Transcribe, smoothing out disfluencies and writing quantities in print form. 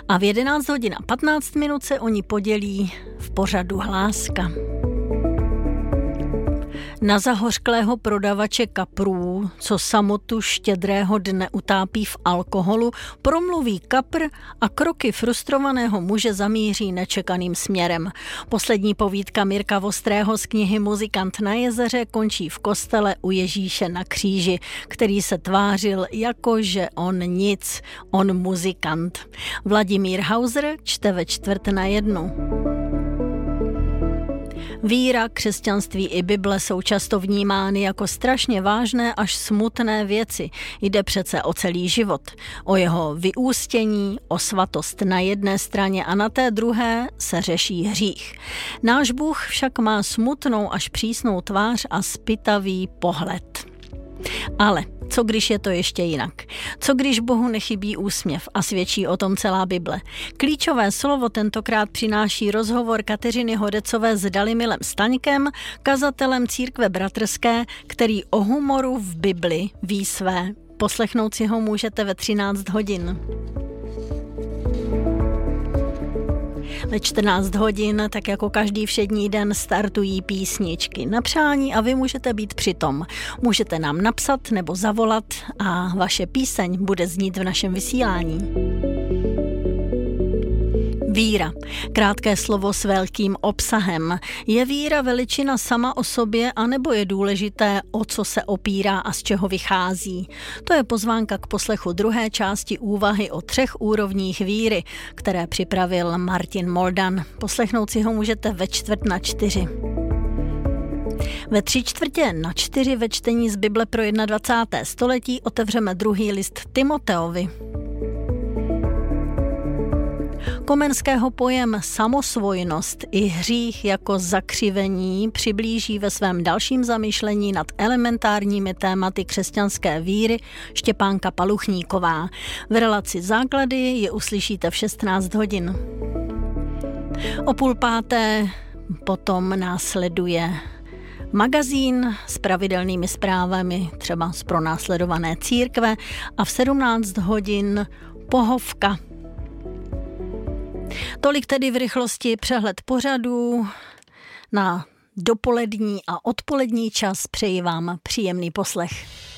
A v 11 hodin a 15 minut se oni podělí v pořadu Hláska. Na zahořklého prodavače kaprů, co samotu štědrého dne utápí v alkoholu, promluví kapr a kroky frustrovaného muže zamíří nečekaným směrem. Poslední povídka Mirka Vostrého z knihy Muzikant na jezeře končí v kostele u Ježíše na kříži, který se tvářil jako, že on nic, on muzikant. Vladimír Hauser čte ve 1:45. Víra, křesťanství i Bible jsou často vnímány jako strašně vážné až smutné věci. Jde přece o celý život. O jeho vyústění, o svatost na jedné straně a na té druhé se řeší hřích. Náš Bůh však má smutnou až přísnou tvář a zpytavý pohled. Ale co když je to ještě jinak? Co když Bohu nechybí úsměv a svědčí o tom celá Bible? Klíčové slovo tentokrát přináší rozhovor Kateřiny Hodecové s Dalimilem Staňkem, kazatelem Církve bratrské, který o humoru v Bibli ví své. Poslechnout si ho můžete ve 13 hodin. Ve 14 hodin, tak jako každý všední den, startují písničky na přání a vy můžete být přitom. Můžete nám napsat nebo zavolat a vaše píseň bude znít v našem vysílání. Víra. Krátké slovo s velkým obsahem. Je víra veličina sama o sobě, anebo je důležité, o co se opírá a z čeho vychází? To je pozvánka k poslechu druhé části úvahy o 3 úrovních víry, které připravil Martin Moldan. Poslechnout si ho můžete ve 3:45. Ve 3:45 ve čtení z Bible pro 21. století otevřeme druhý list Timoteovi. Komenského pojem samosvojnost i hřích jako zakřivení přiblíží ve svém dalším zamyšlení nad elementárními tématy křesťanské víry Štěpánka Paluchníková. V relaci Základy je uslyšíte v 16 hodin. O 4:30 potom následuje magazín s pravidelnými zprávami třeba z pronásledované církve a v 17 hodin pohovka. Tolik tedy v rychlosti přehled pořadů. Na dopolední a odpolední čas přeji vám příjemný poslech.